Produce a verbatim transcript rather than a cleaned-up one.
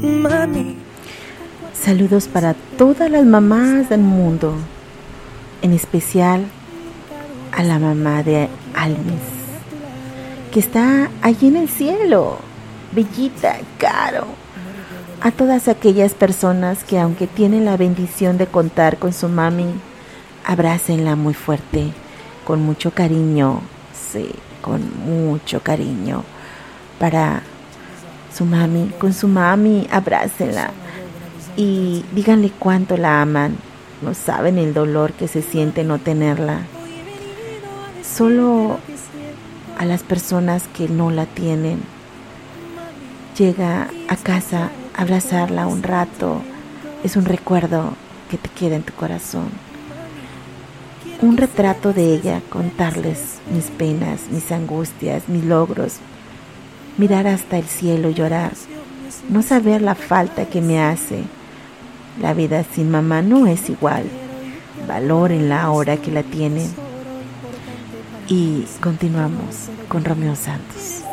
mami. Saludos para todas las mamás del mundo, en especial a la mamá de Almis, que está allí en el cielo, bellita, Caro. A todas aquellas personas que, aunque tienen la bendición de contar con su mami, abrácenla muy fuerte, con mucho cariño, sí, con mucho cariño para su mami, con su mami, abrácenla y díganle cuánto la aman. No saben el dolor que se siente no tenerla. Solo a las personas que no la tienen, llega a casa a abrazarla un rato. Es un recuerdo que te queda en tu corazón. Un retrato de ella, contarles mis penas, mis angustias, mis logros. Mirar hasta el cielo y llorar. No saber la falta que me hace. La vida sin mamá no es igual. Valórenla ahora que la tienen. Y continuamos con Romeo Santos.